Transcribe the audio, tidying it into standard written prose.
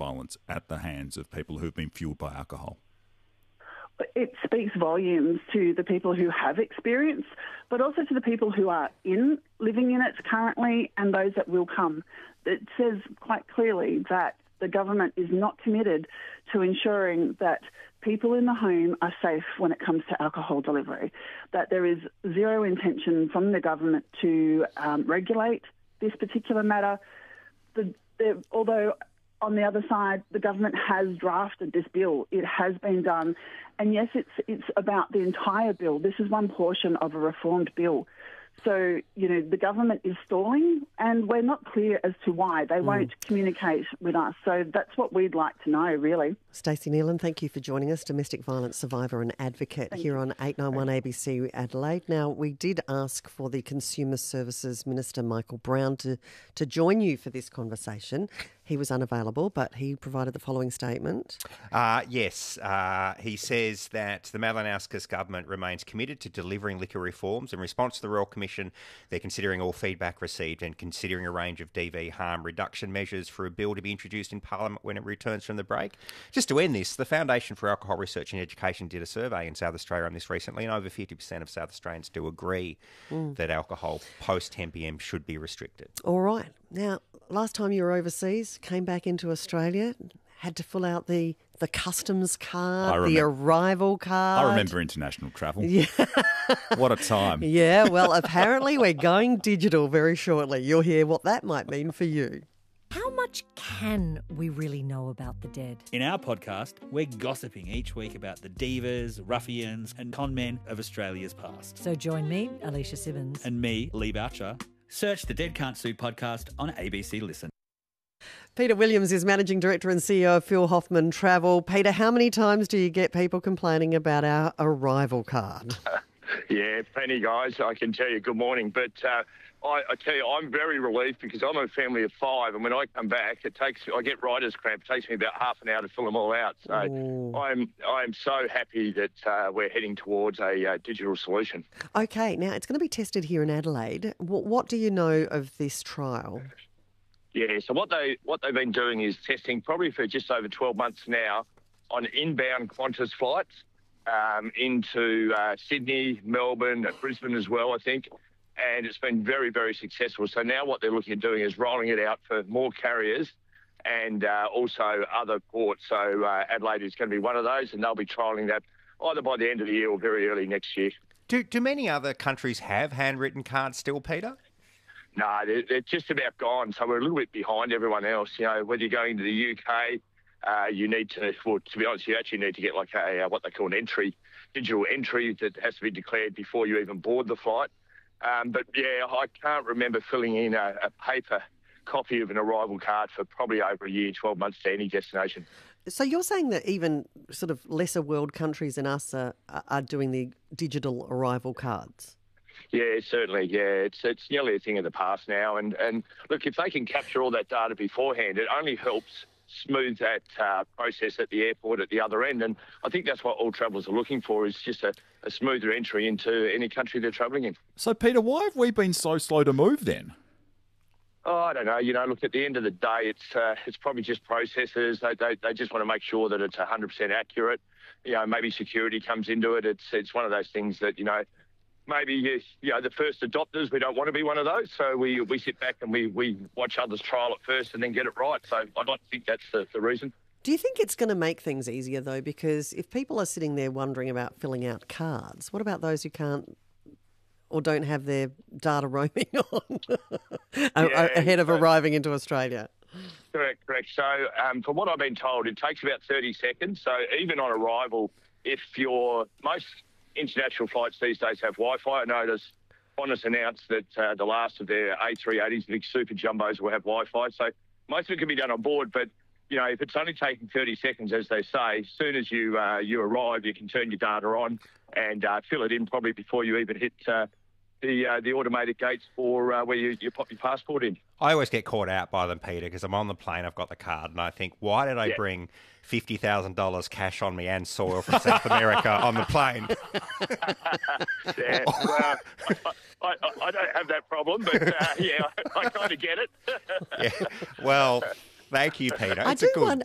violence at the hands of people who've been fuelled by alcohol? It speaks volumes to the people who have experience, but also to the people who are living in it currently and those that will come. It says quite clearly that the government is not committed to ensuring that people in the home are safe when it comes to alcohol delivery, that there is zero intention from the government to regulate this particular matter. Although on the other side, the government has drafted this bill. It has been done. And yes, it's about the entire bill. This is one portion of a reformed bill. So, the government is stalling and we're not clear as to why. They won't communicate with us. So that's what we'd like to know, really. Stacey Nealon, thank you for joining us, domestic violence survivor and advocate here on 891 ABC Adelaide. Now, we did ask for the Consumer Services Minister, Michael Brown, to join you for this conversation. He was unavailable, but he provided the following statement. Yes, he says that the Malinowskis government remains committed to delivering liquor reforms. In response to the Royal Commission, they're considering all feedback received and considering a range of DV harm reduction measures for a bill to be introduced in Parliament when it returns from the break. Just to end this, the Foundation for Alcohol Research and Education did a survey in South Australia on this recently, and over 50% of South Australians do agree that alcohol post 10 p.m. should be restricted. All right. Now, last time you were overseas, came back into Australia, had to fill out the customs card, the arrival card. I remember international travel. Yeah. What a time. Yeah, well, apparently we're going digital very shortly. You'll hear what that might mean for you. How much can we really know about the dead? In our podcast, we're gossiping each week about the divas, ruffians and con men of Australia's past. So join me, Alicia Simmons. And me, Lee Boucher. Search the Dead Can't Sue podcast on ABC Listen. Peter Williams is Managing Director and CEO of Phil Hoffman Travel. Peter, how many times do you get people complaining about our arrival card? Yeah, plenty, guys. I can tell you good morning. But I tell you, I'm very relieved because I'm a family of 5, and when I come back, I get writer's cramp. It takes me about half an hour to fill them all out. So I'm so happy that we're heading towards a digital solution. Okay, now it's going to be tested here in Adelaide. What do you know of this trial? Yeah, so what they've been doing is testing probably for just over 12 months now on inbound Qantas flights into Sydney, Melbourne, Brisbane as well, I think. And it's been very, very successful. So now what they're looking at doing is rolling it out for more carriers and also other ports. So Adelaide is going to be one of those, and they'll be trialling that either by the end of the year or very early next year. Do many other countries have handwritten cards still, Peter? No, they're just about gone. So we're a little bit behind everyone else. Whether you're going to the UK, you need to, well, to be honest, you actually need to get like what they call an digital entry that has to be declared before you even board the flight. But yeah, I can't remember filling in a paper copy of an arrival card for probably over a year, 12 months to any destination. So you're saying that even sort of lesser world countries than us are doing the digital arrival cards? Yeah, certainly. Yeah, it's nearly a thing of the past now. And look, if they can capture all that data beforehand, it only helps smooth that process at the airport at the other end. And I think that's what all travellers are looking for, is just a smoother entry into any country they're travelling in. So, Peter, why have we been so slow to move then? Oh, I don't know. Look, at the end of the day, it's probably just processes. They just want to make sure that it's 100% accurate. Maybe security comes into it. It's one of those things that, maybe the first adopters, we don't want to be one of those. So we sit back and we watch others trial it first and then get it right. So I'd like to think that's the reason. Do you think it's going to make things easier, though? Because if people are sitting there wondering about filling out cards, what about those who can't or don't have their data roaming on ahead of arriving into Australia? Correct. So from what I've been told, it takes about 30 seconds. So even on arrival, if most international flights these days have Wi-Fi. I noticed Qantas announced that the last of their A380s, the big super jumbos, will have Wi-Fi. So most of it can be done on board, but if it's only taking 30 seconds, as they say, as soon as you arrive, you can turn your data on and fill it in probably before you even hit the automated gates for where you pop your passport in. I always get caught out by them, Peter, because I'm on the plane, I've got the card, and I think, why did I bring $50,000 cash on me and soil from South America on the plane? Yeah, well, I don't have that problem, but I kind of get it. Yeah, well, thank you, Peter. I